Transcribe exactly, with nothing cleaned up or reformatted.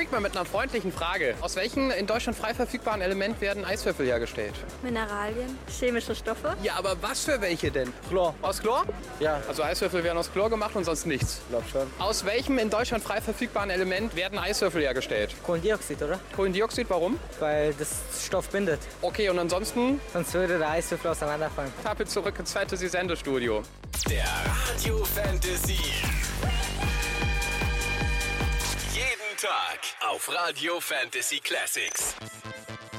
direkt mal mit einer freundlichen Frage. Aus welchem in Deutschland frei verfügbaren Element werden Eiswürfel hergestellt? Mineralien, chemische Stoffe. Ja, aber was für welche denn? Chlor. Aus Chlor? Ja. Also Eiswürfel werden aus Chlor gemacht und sonst nichts. Glaub schon. Aus welchem in Deutschland frei verfügbaren Element werden Eiswürfel hergestellt? Kohlendioxid, oder? Kohlendioxid, warum? Weil das Stoff bindet. Okay, und ansonsten? Sonst würde der Eiswürfel auseinanderfallen. Tappe zurück ins Fantasy-Sendestudio. Der Radio Fantasy. Jeden Tag auf Radio Fantasy Classics.